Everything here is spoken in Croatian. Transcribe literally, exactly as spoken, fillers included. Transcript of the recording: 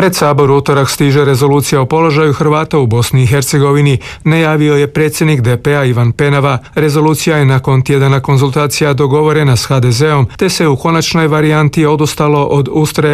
Pred Sabor u utorak stiže rezolucija o položaju Hrvata u Bosni i Hercegovini, najavio je predsjednik D P-a Ivan Penava. Rezolucija je nakon tjedana konzultacija dogovorena s ha de zeom, te se u konačnoj varijanti odustalo od ustroja